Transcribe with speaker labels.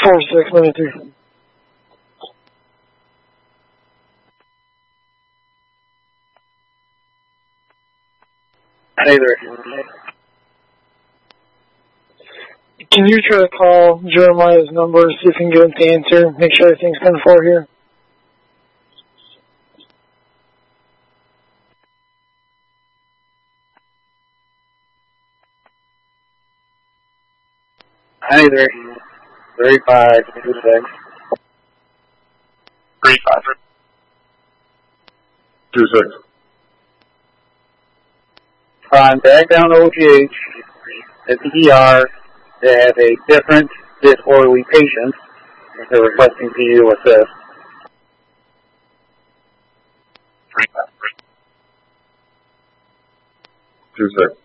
Speaker 1: 4-6, limit 3.
Speaker 2: Hey there.
Speaker 1: Can you try to call Jeremiah's number, see if you can get him to answer, make sure everything's 10-4 here?
Speaker 2: Hey there. 3526.
Speaker 3: 3526.
Speaker 2: Contact down OGH at the ER. They have a different disorderly patient. They're requesting PU assist.
Speaker 3: 26.